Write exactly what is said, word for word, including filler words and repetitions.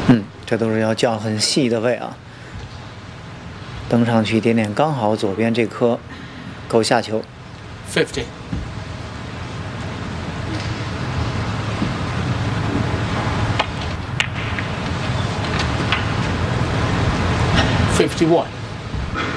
嗯，这都是要降很细的位啊。登上去一点点，刚好左边这颗够下球。 fifty. fifty-one.